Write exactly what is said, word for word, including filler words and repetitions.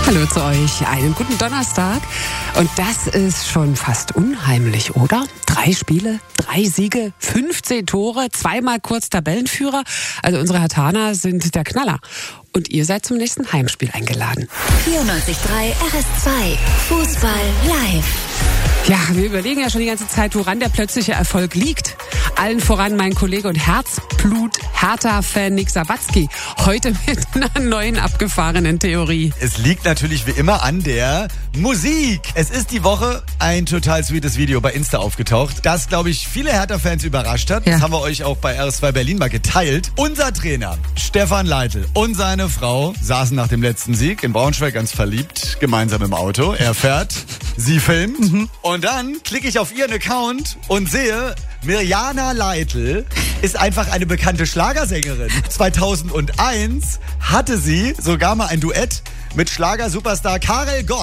Hallo zu euch, einen guten Donnerstag. Und das ist schon fast unheimlich, oder? Drei Spiele, drei Siege, fünfzehn Tore, zweimal kurz Tabellenführer. Also unsere Herthaner sind der Knaller. Und ihr seid zum nächsten Heimspiel eingeladen. vierundneunzig Komma drei R S zwei, Fußball live. Ja, wir überlegen ja schon die ganze Zeit, woran der plötzliche Erfolg liegt. Allen voran mein Kollege und Herzblut-Hertha-Fan Nick Sawatzki. Heute mit einer neuen abgefahrenen Theorie. Es liegt natürlich wie immer an der Musik. Es ist die Woche ein total sweetes Video bei Insta aufgetaucht, das, glaube ich, viele Hertha-Fans überrascht hat. Ja. Das haben wir euch auch bei R S zwei Berlin mal geteilt. Unser Trainer Stefan Leitl und seine Frau saßen nach dem letzten Sieg in Braunschweig ganz verliebt gemeinsam im Auto. Er fährt, sie filmt mhm. und dann klicke ich auf ihren Account und sehe, Mirjana Leitl ist einfach eine bekannte Schlagersängerin. zweitausendeins hatte sie sogar mal ein Duett mit Schlagersuperstar Karel Gott.